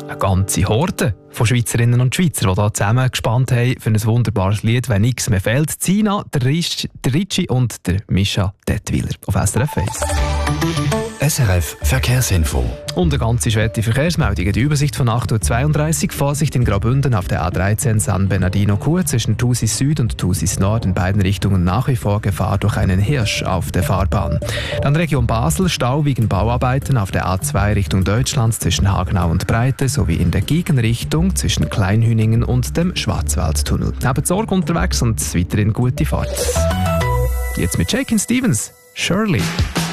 Eine ganze Horde von Schweizerinnen und Schweizern, die hier zusammen gespannt haben für ein wunderbares Lied, wenn nichts mehr fehlt. Zina, der Ricci und der Mischa Dettwiler auf SRF 1. SRF Verkehrsinfo. Und eine ganze Schwette Verkehrsmeldungen. Die Übersicht von 8.32 Uhr. Vorsicht in Graubünden auf der A13 San Bernardino-Chur zwischen Thusis Süd und Thusis Nord in beiden Richtungen nach wie vor Gefahr durch einen Hirsch auf der Fahrbahn. Dann Region Basel, Stau wegen Bauarbeiten auf der A2 Richtung Deutschland zwischen Hagenau und Breite sowie in der Gegenrichtung zwischen Kleinhüningen und dem Schwarzwaldtunnel. Habt Sorge unterwegs und weiterhin gute Fahrt. Jetzt mit Shakin' Stevens, Shirley.